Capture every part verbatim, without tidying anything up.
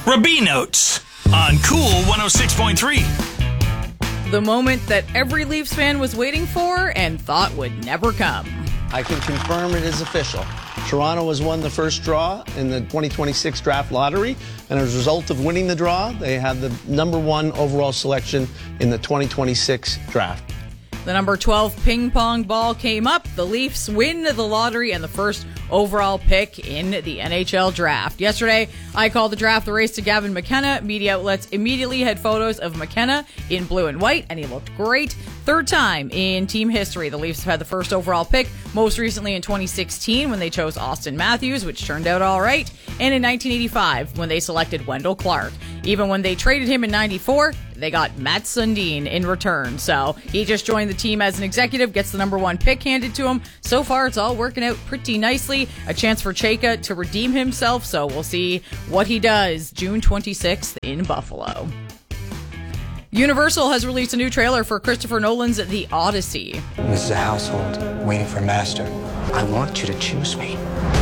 Rubinotes on Cool one oh six point three. The moment that every Leafs fan was waiting for and thought would never come. I can confirm it is official. Toronto has won the first draw in the twenty twenty-six draft lottery, and as a result of winning the draw, they have the number one overall selection in the twenty twenty-six draft. The number twelve ping pong ball came up. The Leafs win the lottery and the first overall pick in the N H L draft. Yesterday, I called the draft the race to Gavin McKenna. Media outlets immediately had photos of McKenna in blue and white, and he looked great. Third time in team history, the Leafs have had the first overall pick, most recently in twenty sixteen when they chose Austin Matthews, which turned out all right, and in nineteen eighty-five when they selected Wendell Clark. Even when they traded him in ninety-four, they got Matt Sundin in return. So he just joined the team as an executive, gets the number one pick handed to him. So far, it's all working out pretty nicely. A chance for Chayka to redeem himself, so we'll see what he does June twenty-sixth in Buffalo. Universal has released a new trailer for Christopher Nolan's The Odyssey. This is a household waiting for a master. I want you to choose me.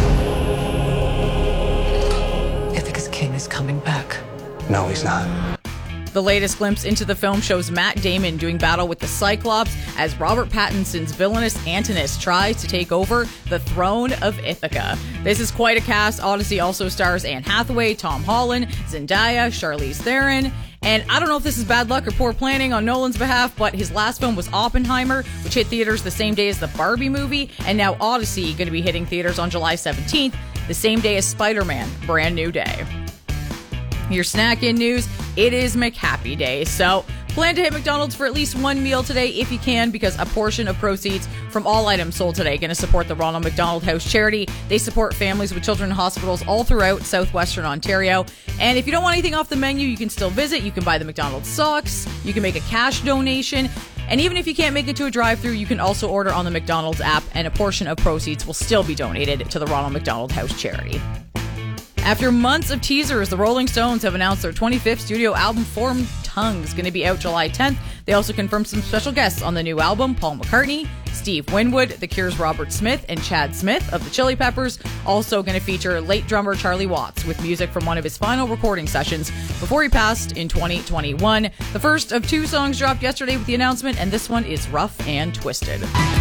Ithaca's king is coming back. No, he's not. The latest glimpse into the film shows Matt Damon doing battle with the Cyclops as Robert Pattinson's villainous Antinous tries to take over the throne of Ithaca. This is quite a cast. Odyssey also stars Anne Hathaway, Tom Holland, Zendaya, Charlize Theron. And I don't know if this is bad luck or poor planning on Nolan's behalf, but his last film was Oppenheimer, which hit theaters the same day as the Barbie movie, and now Odyssey going to be hitting theaters on July seventeenth, the same day as Spider-Man, Brand New Day. Your snack-in news, it is McHappy Day, so plan to hit McDonald's for at least one meal today if you can, because a portion of proceeds from all items sold today going to support the Ronald McDonald House charity. They support families with children in hospitals all throughout southwestern Ontario. And if you don't want anything off the menu, you can still visit. You can buy the McDonald's socks. You can make a cash donation. And even if you can't make it to a drive-thru, you can also order on the McDonald's app, and a portion of proceeds will still be donated to the Ronald McDonald House charity. After months of teasers, the Rolling Stones have announced their twenty-fifth studio album, Formed Tongues, going to be out July tenth. They also confirmed some special guests on the new album, Paul McCartney, Steve Winwood, The Cure's Robert Smith, and Chad Smith of the Chili Peppers. Also going to feature late drummer Charlie Watts with music from one of his final recording sessions before he passed in twenty twenty-one. The first of two songs dropped yesterday with the announcement, and this one is Rough and Twisted.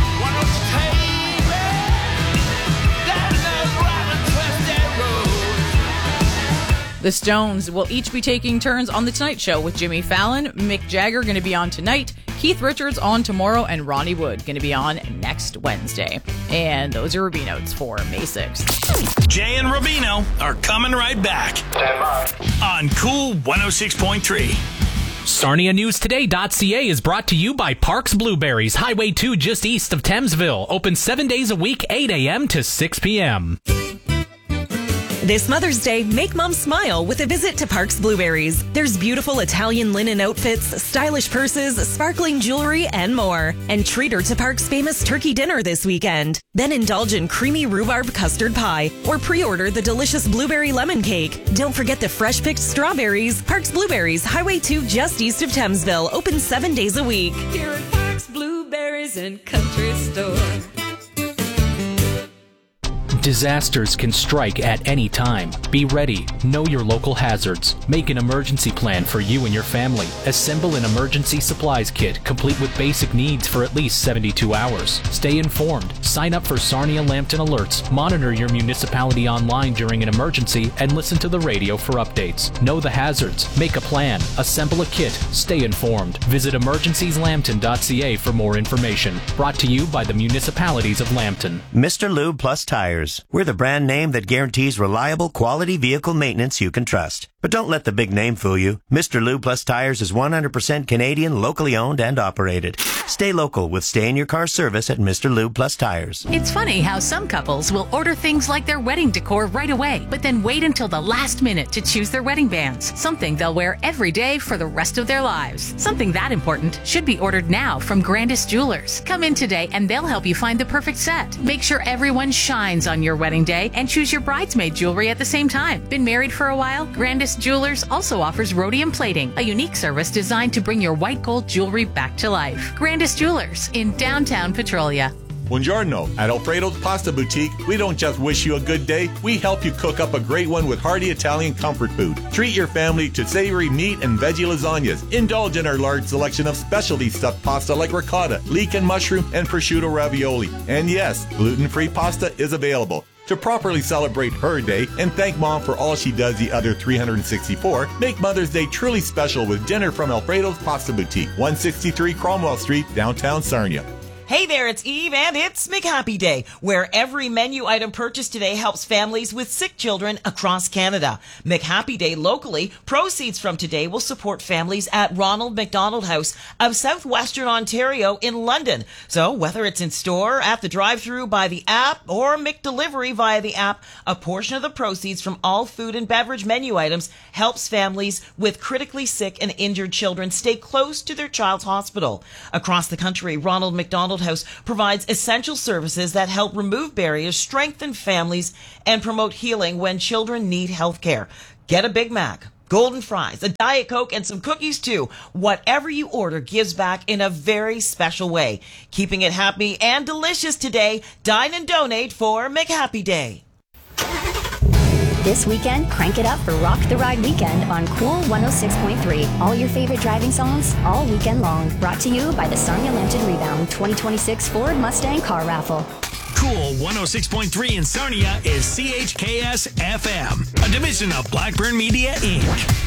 The Stones will each be taking turns on The Tonight Show, with Jimmy Fallon, Mick Jagger going to be on tonight, Keith Richards on tomorrow, and Ronnie Wood going to be on next Wednesday. And those are Rubinotes for May sixth. Jay and Rubino are coming right back. Stand by. On Cool one oh six point three. Sarnia News Today dot C A is brought to you by Parks Blueberries, Highway two just east of Thamesville. Open seven days a week, eight a.m. to six p.m. This Mother's Day, make Mom smile with a visit to Parks Blueberries. There's beautiful Italian linen outfits, stylish purses, sparkling jewelry, and more. And treat her to Parks' famous turkey dinner this weekend. Then indulge in creamy rhubarb custard pie or pre-order the delicious blueberry lemon cake. Don't forget the fresh-picked strawberries. Parks Blueberries, Highway two just east of Thamesville, open seven days a week. Here at Parks Blueberries and Country Store. Disasters can strike at any time. Be ready. Know your local hazards. Make an emergency plan for you and your family. Assemble an emergency supplies kit complete with basic needs for at least seventy-two hours. Stay informed. Sign up for Sarnia Lambton Alerts. Monitor your municipality online during an emergency and listen to the radio for updates. Know the hazards. Make a plan. Assemble a kit. Stay informed. Visit emergencies lambton dot c a for more information. Brought to you by the municipalities of Lambton. Mister Lube Plus Tires. We're the brand name that guarantees reliable, quality vehicle maintenance you can trust. But don't let the big name fool you. Mister Lube Plus Tires is one hundred percent Canadian, locally owned and operated. Stay local with stay-in-your-car service at Mister Lube Plus Tires. It's funny how some couples will order things like their wedding decor right away, but then wait until the last minute to choose their wedding bands, something they'll wear every day for the rest of their lives. Something that important should be ordered now from Grandis Jewelers. Come in today and they'll help you find the perfect set. Make sure everyone shines on your wedding day and choose your bridesmaid jewelry at the same time. Been married for a while? Grandis Jewelers also offers rhodium plating, a unique service designed to bring your white gold jewelry back to life. Grandis Jewelers in downtown Petrolia. Buongiorno. At Alfredo's Pasta Boutique, we don't just wish you a good day, we help you cook up a great one with hearty Italian comfort food. Treat your family to savory meat and veggie lasagnas. Indulge in our large selection of specialty stuffed pasta like ricotta, leek and mushroom, and prosciutto ravioli. And yes, gluten-free pasta is available. To properly celebrate her day and thank Mom for all she does the other three hundred sixty-four, make Mother's Day truly special with dinner from Alfredo's Pasta Boutique, one sixty-three Cromwell Street, downtown Sarnia. Hey there, it's Eve, and it's McHappy Day, where every menu item purchased today helps families with sick children across Canada. McHappy Day locally, proceeds from today will support families at Ronald McDonald House of Southwestern Ontario in London. So whether it's in store, at the drive-thru, by the app, or McDelivery via the app, a portion of the proceeds from all food and beverage menu items helps families with critically sick and injured children stay close to their child's hospital. Across the country, Ronald McDonald House provides essential services that help remove barriers, strengthen families, and promote healing when children need health care. Get a Big Mac, golden fries, a Diet Coke, and some cookies too. Whatever you order gives back in a very special way. Keeping it happy and delicious today. Dine and donate for McHappy Day. This weekend, crank it up for Rock the Ride Weekend on Cool one oh six point three. All your favorite driving songs, all weekend long. Brought to you by the Sarnia Lantern Rebound twenty twenty-six Ford Mustang Car Raffle. Cool one oh six point three in Sarnia is C H K S F M, a division of Blackburn Media, Incorporated.